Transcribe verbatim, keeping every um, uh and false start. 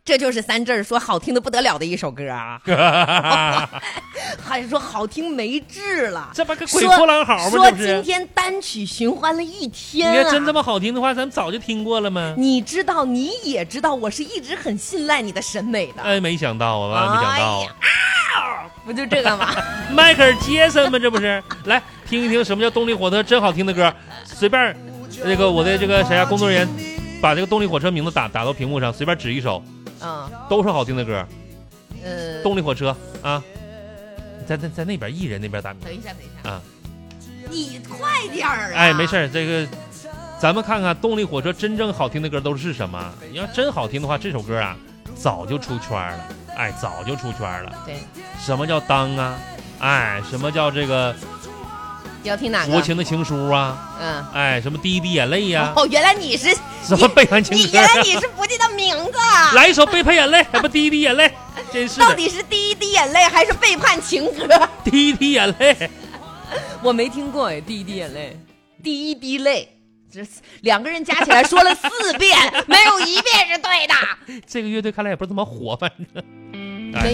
这就是三振说好听的不得了的一首歌啊，还说好听没治了， 这不跟鬼哭狼嚎吗？ 说今天单曲循环了一天、啊， 你要真这么好听的话，咱们早就听过了吗？ 你知道，你也知道，我是一直很信赖你的审美的。 哎，没想到啊，没想到， 哎啊、不就这个吗？ 迈克尔·杰森吗？这不是？来听一听什么叫动力火车真好听的歌，随便，这个我的这个谁啊，工作人员把这个动力火车名字打打到屏幕上，随便指一首， 嗯， 都是好听的歌。 呃， 动力火车啊，在在在那边艺人那边打名。 等一下，等一下啊， 你快点儿啊！ 哎，没事，这个咱们看看动力火车真正好听的歌都是什么。要真好听的话，这首歌啊早就出圈了，哎，早就出圈了。 对， 什么叫当啊？哎，什么叫这个？ 要听哪个？ 无情的情书啊， 嗯， 哎，什么滴一滴眼泪呀、啊？ 哦，原来你是什么背叛情歌、啊？ 你原来你是不记得名字啊？ 来一首背叛眼泪，还不滴一滴眼泪？真是的， 到底是第一滴眼泪还是背叛情歌？ 滴一滴眼泪， 我没听过哎，第一滴眼泪，第一滴泪，这两个人加起来说了四遍，没有一遍是对的。 这个乐队看来也不是怎么火，反正。